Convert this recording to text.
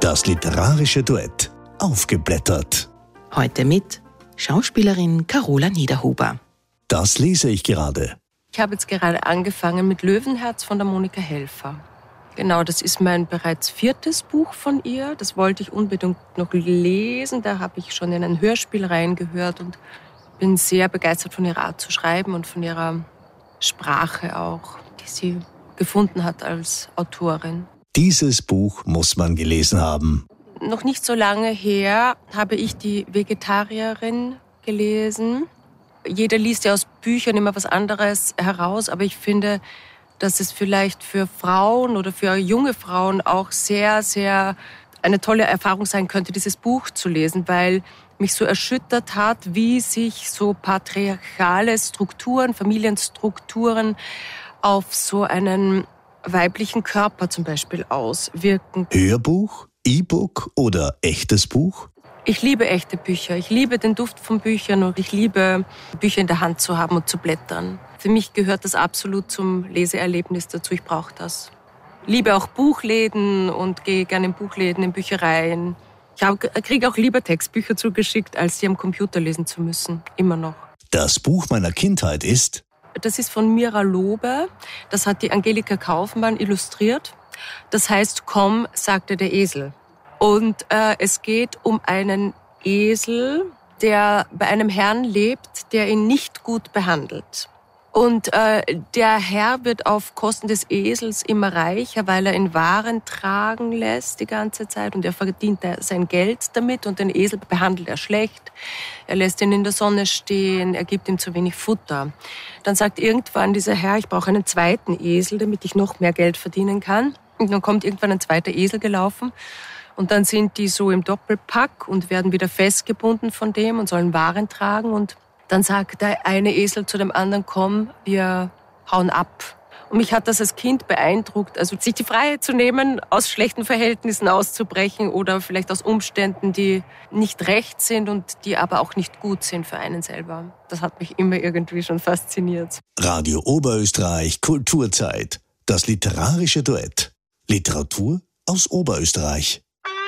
Das literarische Duett. Aufgeblättert. Heute mit Schauspielerin Carola Niederhuber. Das lese ich gerade. Ich habe jetzt gerade angefangen mit Löwenherz von der Monika Helfer. Genau, das ist mein bereits 4. Buch von ihr. Das wollte ich unbedingt noch lesen. Da habe ich schon in ein Hörspiel reingehört und bin sehr begeistert von ihrer Art zu schreiben und von ihrer Sprache auch, die sie gefunden hat als Autorin. Dieses Buch muss man gelesen haben. Noch nicht so lange her habe ich die Vegetarierin gelesen. Jeder liest ja aus Büchern immer was anderes heraus, aber ich finde, dass es vielleicht für Frauen oder für junge Frauen auch sehr, sehr eine tolle Erfahrung sein könnte, dieses Buch zu lesen, weil mich so erschüttert hat, wie sich so patriarchale Strukturen, Familienstrukturen auf so einen weiblichen Körper zum Beispiel auswirken. Hörbuch, E-Book oder echtes Buch? Ich liebe echte Bücher. Ich liebe den Duft von Büchern und ich liebe, Bücher in der Hand zu haben und zu blättern. Für mich gehört das absolut zum Leseerlebnis dazu. Ich brauche das. Ich liebe auch Buchläden und gehe gerne in Buchläden, in Büchereien. Ich kriege auch lieber Textbücher zugeschickt, als sie am Computer lesen zu müssen. Immer noch. Das Buch meiner Kindheit ist... Das ist von Mira Lobe. Das hat die Angelika Kaufmann illustriert. Das heißt, komm, sagte der Esel. Und es geht um einen Esel, der bei einem Herrn lebt, der ihn nicht gut behandelt. Und der Herr wird auf Kosten des Esels immer reicher, weil er ihn Waren tragen lässt die ganze Zeit. Und er verdient sein Geld damit und den Esel behandelt er schlecht. Er lässt ihn in der Sonne stehen, er gibt ihm zu wenig Futter. Dann sagt irgendwann dieser Herr, ich brauche einen zweiten Esel, damit ich noch mehr Geld verdienen kann. Und dann kommt irgendwann ein zweiter Esel gelaufen. Und dann sind die so im Doppelpack und werden wieder festgebunden von dem und sollen Waren tragen. Und dann sagt der eine Esel zu dem anderen, komm, wir hauen ab. Und mich hat das als Kind beeindruckt, also sich die Freiheit zu nehmen, aus schlechten Verhältnissen auszubrechen oder vielleicht aus Umständen, die nicht recht sind und die aber auch nicht gut sind für einen selber. Das hat mich immer irgendwie schon fasziniert. Radio Oberösterreich Kulturzeit. Das literarische Duett. Literatur aus Oberösterreich.